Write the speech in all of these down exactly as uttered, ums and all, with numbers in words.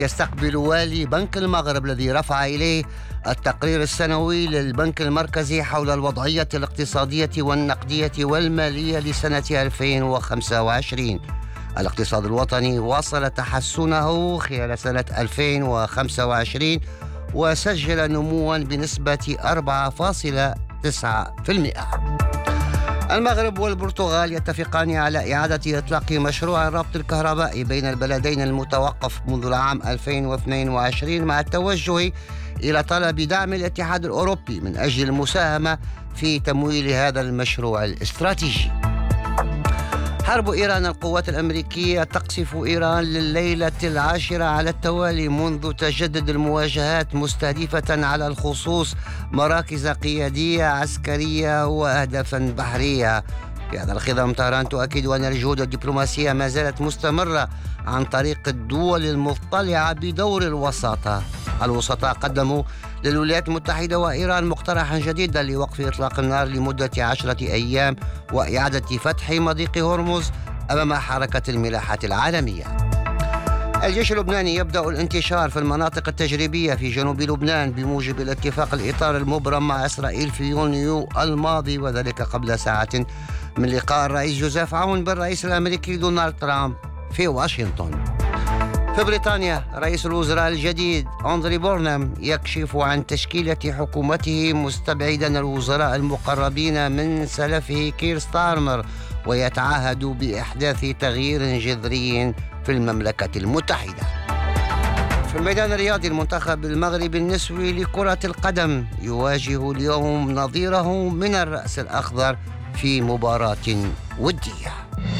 يستقبل والي بنك المغرب الذي رفع إليه التقرير السنوي للبنك المركزي حول الوضعية الاقتصادية والنقدية والمالية لسنة ألفين وخمسة وعشرين. الاقتصاد الوطني واصل تحسنه خلال سنة ألفين وخمسة وعشرين وسجل نموا بنسبة أربعة فاصلة تسعة بالمئة. المغرب والبرتغال يتفقان على إعادة إطلاق مشروع الربط الكهربائي بين البلدين المتوقف منذ العام ألفين واثنين وعشرين، مع التوجه إلى طلب دعم الاتحاد الأوروبي من أجل المساهمة في تمويل هذا المشروع الاستراتيجي. حرب إيران، القوات الأمريكية تقصف إيران لليلة العاشرة على التوالي منذ تجدد المواجهات، مستهدفة على الخصوص مراكز قيادية عسكرية وأهدافا بحرية. في هذا الخضم طهران تؤكد أن الجهود الدبلوماسية ما زالت مستمرة عن طريق الدول المطلعة بدور الوساطة. الوسطاء قدموا للولايات المتحدة وإيران مقترحا جديدا لوقف إطلاق النار لمدة عشرة أيام وإعادة فتح مضيق هرمز أمام حركة الملاحة العالمية. الجيش اللبناني يبدأ الانتشار في المناطق التجريبية في جنوب لبنان بموجب الاتفاق الإطار المبرم مع إسرائيل في يونيو الماضي، وذلك قبل ساعة من لقاء الرئيس جوزيف عون بالرئيس الأمريكي دونالد ترامب في واشنطن. في بريطانيا، رئيس الوزراء الجديد أندري بورنهام يكشف عن تشكيلة حكومته مستبعدا الوزراء المقربين من سلفه كير ستارمر، ويتعهد بإحداث تغيير جذري في المملكة المتحدة. في الميدان الرياضي، المنتخب المغربي النسوي لكرة القدم يواجه اليوم نظيره من الرأس الأخضر في مباراة ودية.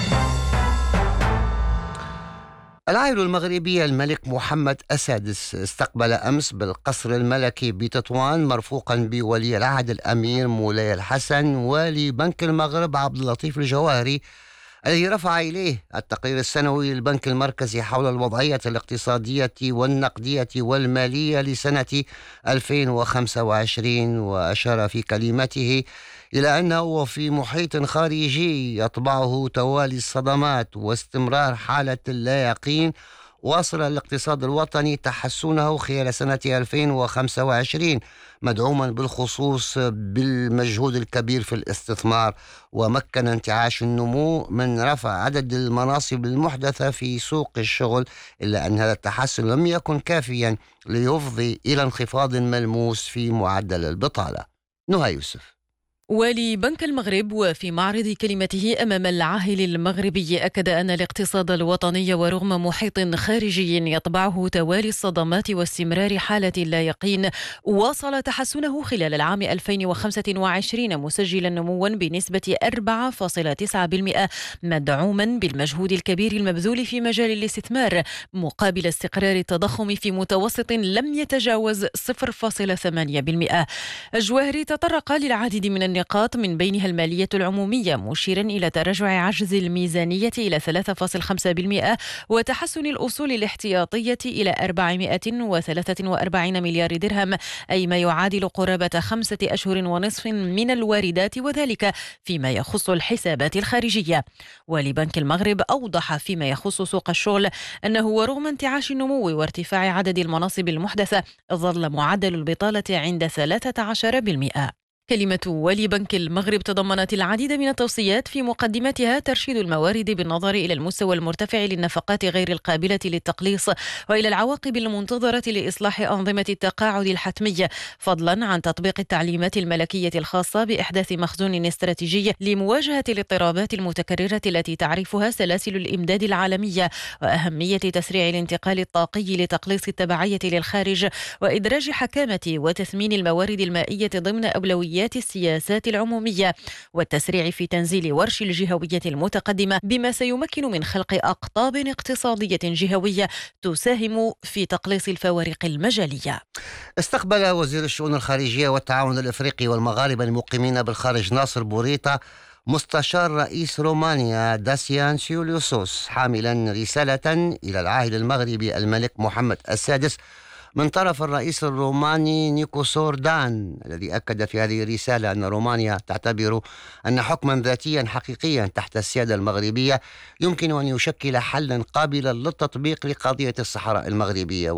العائلة المغربية الملك محمد السادس استقبل أمس بالقصر الملكي بتطوان مرفوقا بولي العهد الأمير مولاي الحسن والي بنك المغرب عبد اللطيف الجواهري، الذي رفع إليه التقرير السنوي للبنك المركزي حول الوضعية الاقتصادية والنقدية والمالية لسنة ألفين وخمسة وعشرين. وأشار في كلمته إلى أنه في محيط خارجي يطبعه توالي الصدمات واستمرار حالة اللا يقين، واصل الاقتصاد الوطني تحسنه خلال سنة ألفين وخمسة وعشرين، مدعوما بالخصوص بالمجهود الكبير في الاستثمار، ومكن انتعاش النمو من رفع عدد المناصب المحدثة في سوق الشغل، إلا أن هذا التحسن لم يكن كافيا ليفضي إلى انخفاض ملموس في معدل البطالة. نهى يوسف. والي بنك المغرب وفي معرض كلمته أمام العاهل المغربي أكد أن الاقتصاد الوطني ورغم محيط خارجي يطبعه توالي الصدمات واستمرار حالة اللا يقين، واصل تحسنه خلال العام ألفين وخمسة وعشرين مسجلا نموا بنسبة أربعة فاصلة تسعة بالمئة، مدعوما بالمجهود الكبير المبذول في مجال الاستثمار مقابل استقرار التضخم في متوسط لم يتجاوز صفر فاصلة ثمانية بالمئة. الجواهري تطرق للعديد من النقاط من بينها المالية العمومية، مشيرا إلى تراجع عجز الميزانية إلى ثلاثة فاصلة خمسة بالمئة وتحسن الأصول الاحتياطية إلى أربعمائة وثلاثة وأربعين مليار درهم، أي ما يعادل قرابة خمسة أشهر ونصف من الواردات، وذلك فيما يخص الحسابات الخارجية. ولبنك المغرب أوضح فيما يخص سوق الشغل أنه ورغم انتعاش النمو وارتفاع عدد المناصب المحدثة، ظل معدل البطالة عند ثلاثة عشر بالمئة. كلمة والي بنك المغرب تضمنت العديد من التوصيات، في مقدمتها ترشيد الموارد بالنظر إلى المستوى المرتفع للنفقات غير القابلة للتقليص وإلى العواقب المنتظرة لإصلاح أنظمة التقاعد الحتمي، فضلا عن تطبيق التعليمات الملكية الخاصة بإحداث مخزون استراتيجي لمواجهة الاضطرابات المتكررة التي تعرفها سلاسل الإمداد العالمية، وأهمية تسريع الانتقال الطاقي لتقليص التبعية للخارج، وإدراج حكامة وتثمين الموارد المائية ضمن أولويات السياسات العمومية، والتسريع في تنزيل ورش الجهوية المتقدمة، بما سيمكن من خلق أقطاب اقتصادية جهوية تساهم في تقليص الفوارق المجالية. استقبل وزير الشؤون الخارجية والتعاون الإفريقي والمغاربة المقيمين بالخارج ناصر بوريطة مستشار رئيس رومانيا داسيان سيوليوسوس، حاملا رسالة إلى العاهل المغربي الملك محمد السادس من طرف الرئيس الروماني نيكوسور دان، الذي أكد في هذه الرسالة أن رومانيا تعتبر أن حكما ذاتيا حقيقيا تحت السيادة المغربية يمكن أن يشكل حلا قابلا للتطبيق لقضية الصحراء المغربية،